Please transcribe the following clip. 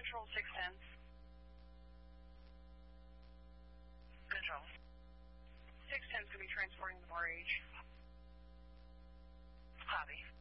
Control 610. Control. 610 is going to be transporting the RH. Copy.